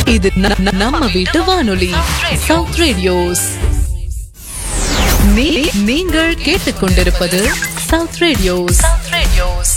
இது நம்ம வீட்டு வானொலி சவுத் ரேடியோஸ். நீங்கள் கேட்டுக்கொண்டிருப்பது சவுத் ரேடியோஸ்.